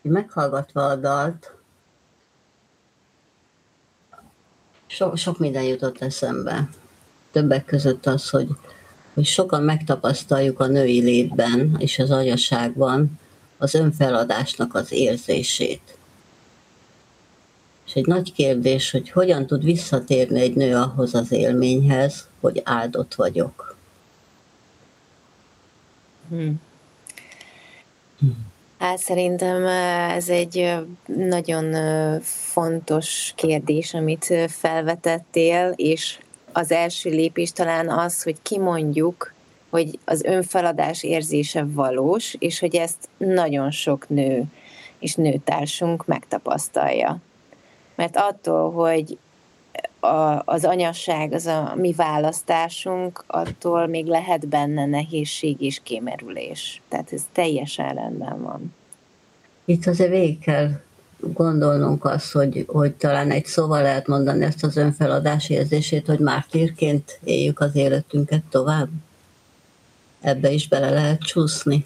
Meghallgatva a dalt, sok minden jutott eszembe. Többek között az, hogy sokan megtapasztaljuk a női létben és az anyaságban az önfeladásnak az érzését. És egy nagy kérdés, hogy hogyan tud visszatérni egy nő ahhoz az élményhez, hogy áldott vagyok. Hát szerintem ez egy nagyon fontos kérdés, amit felvetettél, és az első lépés talán az, hogy kimondjuk, hogy az önfeladás érzése valós, és hogy ezt nagyon sok nő és nőtársunk megtapasztalja. Mert attól, hogy az anyasság, az a mi választásunk, attól még lehet benne nehézség és kémerülés. Tehát ez teljesen rendben van. Itt azért végig kell gondolnunk azt, hogy talán egy szóval lehet mondani ezt az önfeladás érzését, hogy mártírként éljük az életünket tovább. Ebbe is bele lehet csúszni.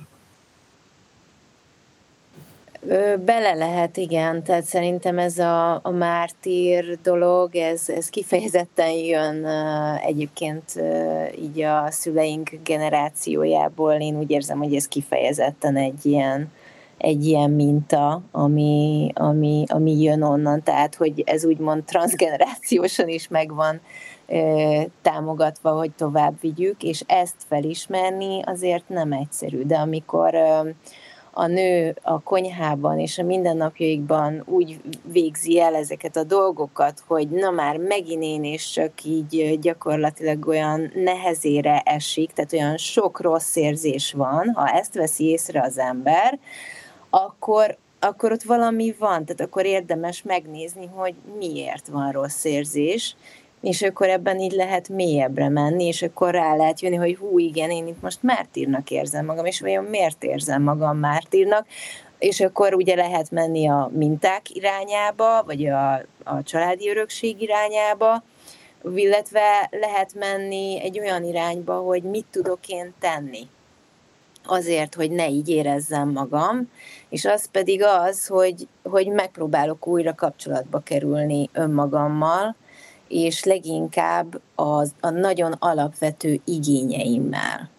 Bele lehet, igen. Tehát szerintem ez a mártír dolog, ez kifejezetten jön egyébként így a szüleink generációjából. Én úgy érzem, hogy ez kifejezetten egy ilyen minta, ami jön onnan. Tehát, hogy ez úgymond transzgenerációsan is megvan támogatva, hogy tovább vigyük, és ezt felismerni azért nem egyszerű. De amikor a nő a konyhában és a mindennapjaikban úgy végzi el ezeket a dolgokat, hogy na már megint én is csak így gyakorlatilag olyan nehezére esik, tehát olyan sok rossz érzés van, ha ezt veszi észre az ember, akkor ott valami van, tehát akkor érdemes megnézni, hogy miért van rossz érzés, és akkor ebben így lehet mélyebbre menni, és akkor rá lehet jönni, hogy hú, igen, én itt most mártírnak érzem magam, és vajon miért érzem magam mártírnak, és akkor ugye lehet menni a minták irányába, vagy a családi örökség irányába, illetve lehet menni egy olyan irányba, hogy mit tudok én tenni azért, hogy ne így érezzem magam, és az pedig az, hogy megpróbálok újra kapcsolatba kerülni önmagammal, és leginkább a nagyon alapvető igényeimmel.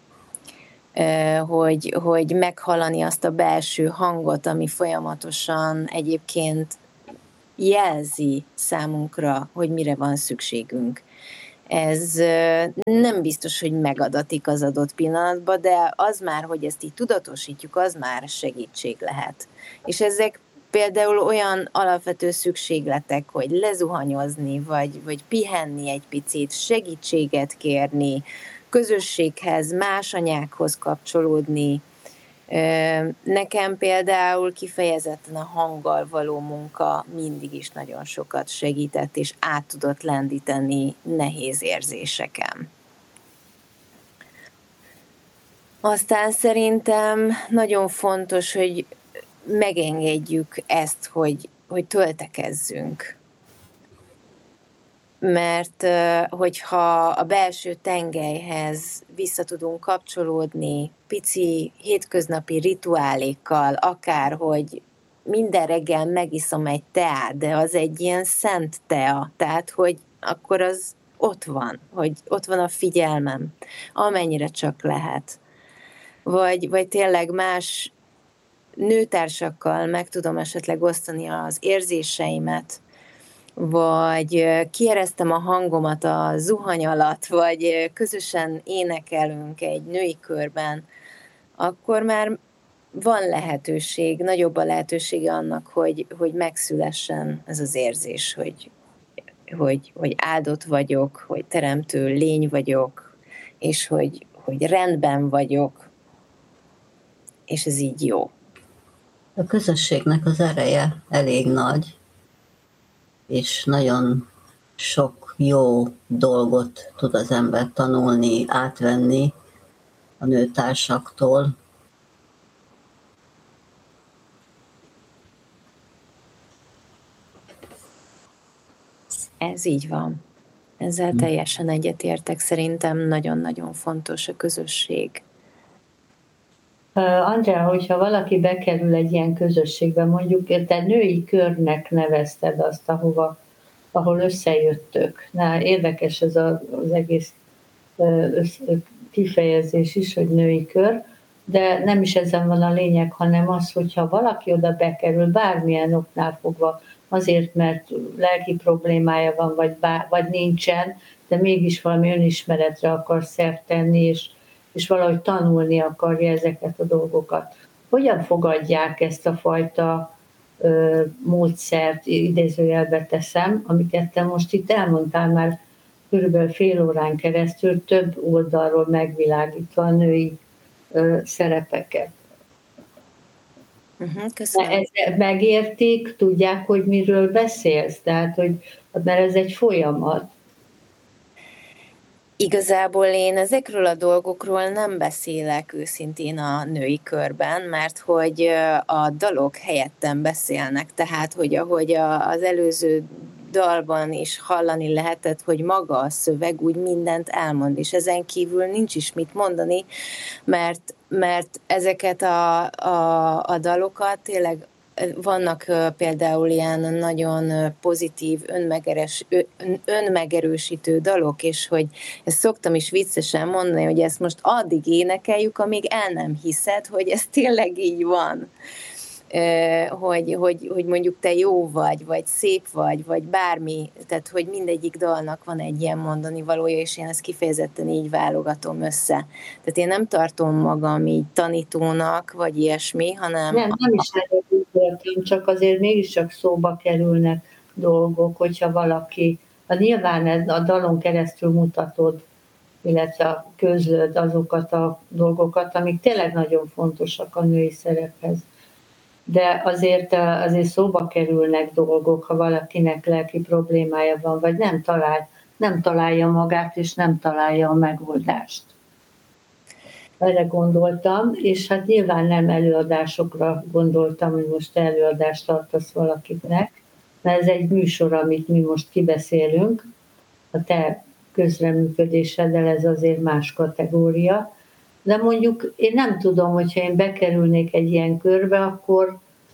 Hogy meghallani azt a belső hangot, ami folyamatosan egyébként jelzi számunkra, hogy mire van szükségünk. Ez nem biztos, hogy megadatik az adott pillanatban, de az már, hogy ezt így tudatosítjuk, az már segítség lehet. És ezek például olyan alapvető szükségletek, hogy lezuhanyozni, vagy pihenni egy picit, segítséget kérni, közösséghez, más anyákhoz kapcsolódni. Nekem például kifejezetten a hanggal való munka mindig is nagyon sokat segített, és át tudott lendíteni nehéz érzéseken. Aztán szerintem nagyon fontos, hogy megengedjük ezt, hogy töltekezzünk. Mert hogyha a belső tengelyhez vissza tudunk kapcsolódni pici hétköznapi rituálékkal, akár, hogy minden reggel megiszom egy teát, de az egy ilyen szent tea, tehát, hogy akkor az ott van, hogy ott van a figyelmem, amennyire csak lehet. Vagy tényleg más nőtársakkal meg tudom esetleg osztani az érzéseimet, vagy kieresztem a hangomat a zuhany alatt, vagy közösen énekelünk egy női körben, akkor már van lehetőség, nagyobb a lehetősége annak, hogy megszülessen ez az érzés, hogy áldott vagyok, hogy teremtő lény vagyok, és hogy rendben vagyok, és ez így jó. A közösségnek az ereje elég nagy, és nagyon sok jó dolgot tud az ember tanulni, átvenni a nőtársaktól. Ez így van. Ezzel teljesen egyetértek. Szerintem nagyon-nagyon fontos a közösség. Andrea, hogyha valaki bekerül egy ilyen közösségbe, mondjuk te női körnek nevezted azt, ahol összejöttök. Érdekes ez az egész kifejezés is, hogy női kör, de nem is ezen van a lényeg, hanem az, hogyha valaki oda bekerül, bármilyen oknál fogva, azért, mert lelki problémája van, vagy nincsen, de mégis valami önismeretre akar szert tenni, és valahogy tanulni akarja ezeket a dolgokat. Hogyan fogadják ezt a fajta módszert, idézőjelbe teszem, amiket te most itt elmondtál már körülbelül fél órán keresztül, több oldalról megvilágítva a női szerepeket. Köszönöm. Megértik, tudják, hogy miről beszélsz, tehát, mert ez egy folyamat. Igazából én ezekről a dolgokról nem beszélek őszintén a női körben, mert hogy a dalok helyettem beszélnek, tehát hogy ahogy az előző dalban is hallani lehetett, hogy maga a szöveg úgy mindent elmond, és ezen kívül nincs is mit mondani, mert ezeket a dalokat tényleg vannak például ilyen nagyon pozitív, önmegerősítő dalok, és hogy ezt szoktam is viccesen mondani, hogy ezt most addig énekeljük, amíg el nem hiszed, hogy ez tényleg így van. Hogy mondjuk te jó vagy szép vagy bármi, tehát hogy mindegyik dalnak van egy ilyen mondani valója, és én ezt kifejezetten így válogatom össze. Tehát én nem tartom magam így tanítónak, vagy ilyesmi, hanem... Nem is erről, csak azért mégiscsak szóba kerülnek dolgok, hogyha valaki, nyilván a dalon keresztül mutatod, illetve közlöd azokat a dolgokat, amik tényleg nagyon fontosak a női szerephez. De azért szóba kerülnek dolgok, ha valakinek lelki problémája van, vagy nem találja magát, és nem találja a megoldást. Erre gondoltam, és hát nyilván nem előadásokra gondoltam, hogy most előadást tartasz valakiknek, mert ez egy műsor, amit mi most kibeszélünk, a te közreműködéseddel ez azért más kategória, de mondjuk én nem tudom, hogyha én bekerülnék egy ilyen körbe, akkor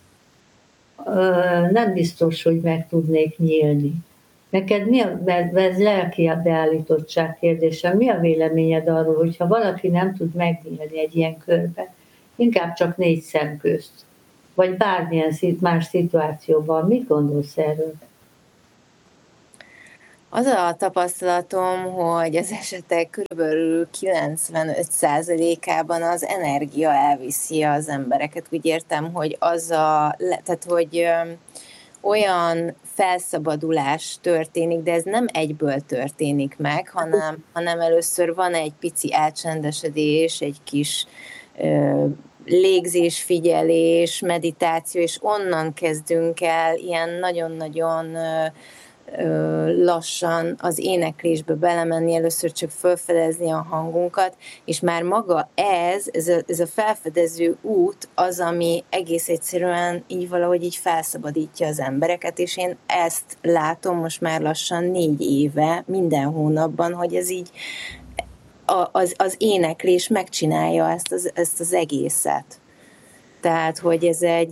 nem biztos, hogy meg tudnék nyílni. Neked mert ez lelki beállítottság kérdése, mi a véleményed arról, hogyha valaki nem tud megnyílni egy ilyen körbe, inkább csak 4 szem közt, vagy bármilyen más szituációban, mit gondolsz erről? Az a tapasztalatom, hogy az esetek kb. 95%-ában az energia elviszi az embereket. Úgy értem, hogy tehát hogy olyan felszabadulás történik, de ez nem egyből történik meg, hanem először van egy pici elcsendesedés, egy kis légzésfigyelés, meditáció, és onnan kezdünk el ilyen nagyon-nagyon lassan az éneklésbe belemenni, először csak felfedezni a hangunkat, és már maga ez a felfedező út az, ami egész egyszerűen így valahogy így felszabadítja az embereket, és én ezt látom most már lassan 4 éve, minden hónapban, hogy ez így az éneklés megcsinálja ezt az egészet. Tehát, hogy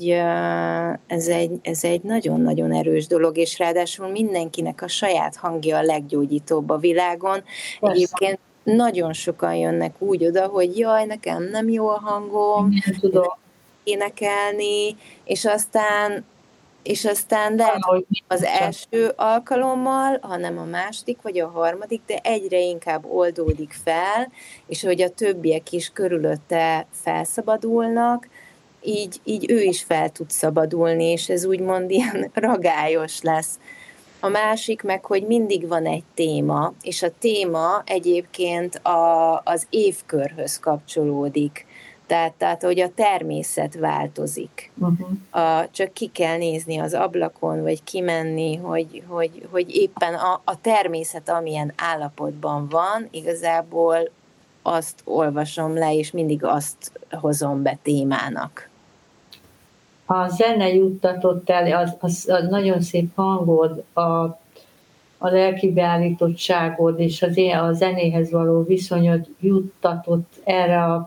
ez egy nagyon-nagyon erős dolog, és ráadásul mindenkinek a saját hangja a leggyógyítóbb a világon. Persze. Egyébként nagyon sokan jönnek úgy oda, hogy jaj, nekem nem jó a hangom, nem tudom énekelni, és aztán lehet, hogy az első alkalommal, hanem a második vagy a harmadik, de egyre inkább oldódik fel, és hogy a többiek is körülötte felszabadulnak, így ő is fel tud szabadulni, és ez úgymond ilyen ragályos lesz. A másik meg, hogy mindig van egy téma, és a téma egyébként az évkörhöz kapcsolódik. Tehát, hogy a természet változik. Csak ki kell nézni az ablakon, vagy kimenni, hogy éppen a természet amilyen állapotban van, igazából azt olvasom le, és mindig azt hozom be témának. A zene juttatott el, az nagyon szép hangod, a lelki beállítottságod és a zenéhez való viszonyod juttatott erre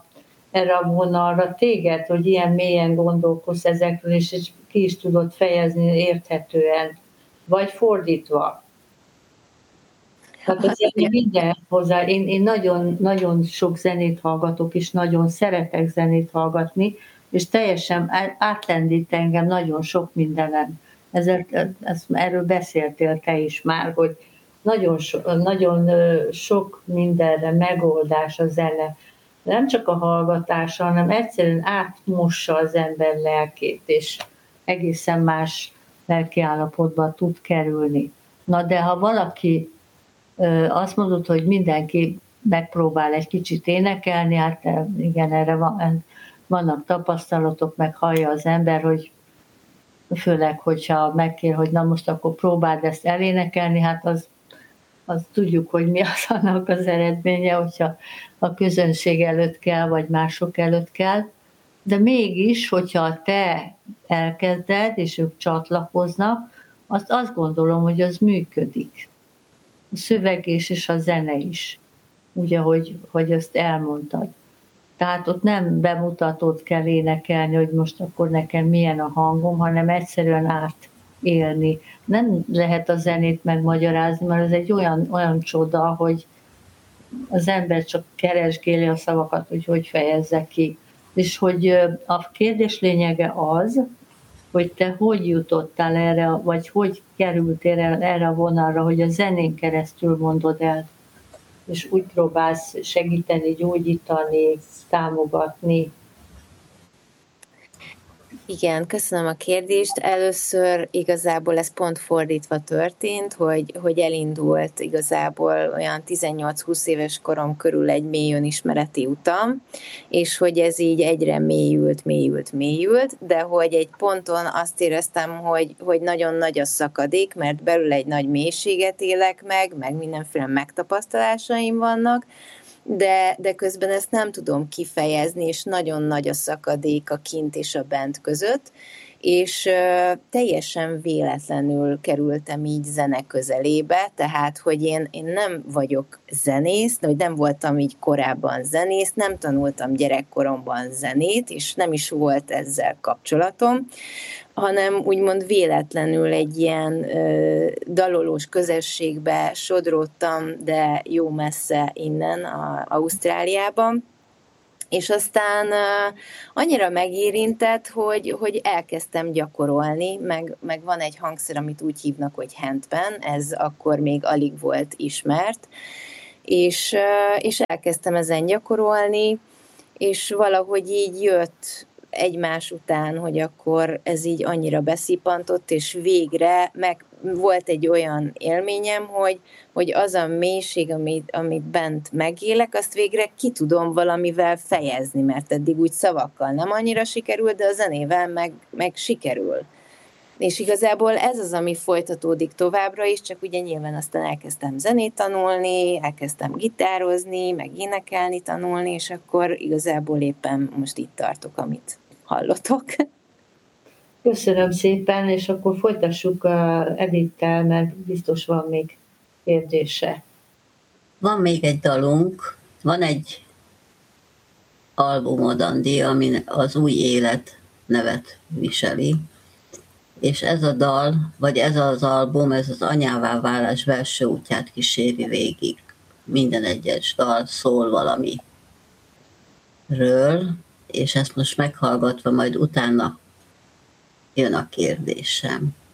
erre a vonalra téged, hogy ilyen mélyen gondolkozz ezekről, és ki is tudod fejezni érthetően, vagy fordítva. Tehát azért minden hozzá. Én nagyon, nagyon sok zenét hallgatok, és nagyon szeretek zenét hallgatni, és teljesen átlendít engem nagyon sok mindenen. Erről beszéltél te is már, hogy nagyon sok mindenre megoldás a zene. Nem csak a hallgatása, hanem egyszerűen átmossa az ember lelkét, és egészen más lelkiállapotba tud kerülni. Na de ha valaki azt mondod, hogy mindenki megpróbál egy kicsit énekelni, hát igen, erre vannak tapasztalatok, meg hallja az ember, hogy főleg, hogyha megkér, hogy na most akkor próbáld ezt elénekelni, hát az tudjuk, hogy mi az annak az eredménye, hogyha a közönség előtt kell, vagy mások előtt kell. De mégis, hogyha te elkezded, és ők csatlakoznak, azt gondolom, hogy az működik. A szövegés és a zene is, ugye, hogy ezt elmondtad. Tehát ott nem bemutatót kell énekelni, hogy most akkor nekem milyen a hangom, hanem egyszerűen átélni. Nem lehet a zenét megmagyarázni, mert ez egy olyan csoda, hogy az ember csak keresgéli a szavakat, hogy fejezze ki. És hogy a kérdés lényege az, hogy te hogy jutottál erre, vagy hogy kerültél erre a vonalra, hogy a zenén keresztül mondod el, és úgy próbálsz segíteni, gyógyítani, támogatni. Igen, köszönöm a kérdést. Először igazából ez pont fordítva történt, hogy elindult igazából olyan 18-20 éves korom körül egy mély önismereti utam, és hogy ez így egyre mélyült, de hogy egy ponton azt éreztem, hogy nagyon nagy a szakadék, mert belül egy nagy mélységet élek meg mindenféle megtapasztalásaim vannak, de közben ezt nem tudom kifejezni, és nagyon nagy a szakadék a kint és a bent között, és teljesen véletlenül kerültem így zene közelébe, tehát, hogy én nem vagyok zenész, vagy nem voltam így korábban zenész, nem tanultam gyerekkoromban zenét, és nem is volt ezzel kapcsolatom, hanem úgymond véletlenül egy ilyen dalolós közösségbe sodródtam, de jó messze innen, Ausztráliában, és aztán annyira megérintett, hogy elkezdtem gyakorolni, meg van egy hangszer, amit úgy hívnak, hogy handpan, ez akkor még alig volt ismert, és elkezdtem ezen gyakorolni, és valahogy így jött egymás után, hogy akkor ez így annyira beszippantott, és végre meg volt egy olyan élményem, hogy az a mélység, amit bent megélek, azt végre ki tudom valamivel fejezni, mert eddig úgy szavakkal nem annyira sikerül, de a zenével meg sikerül. És igazából ez az, ami folytatódik továbbra is, csak ugye nyilván aztán elkezdtem zenét tanulni, elkezdtem gitározni, meg énekelni tanulni, és akkor igazából éppen most itt tartok, amit hallotok. Köszönöm szépen, és akkor folytassuk Edittel, mert biztos van még kérdése. Van még egy dalunk, van egy albumod, Andi, ami az Új Élet nevet viseli, és ez a dal, vagy ez az album, ez az anyává válás belső útját kíséri végig. Minden egyes dal szól valamiről, és ezt most meghallgatva majd utána jön a kérdésem.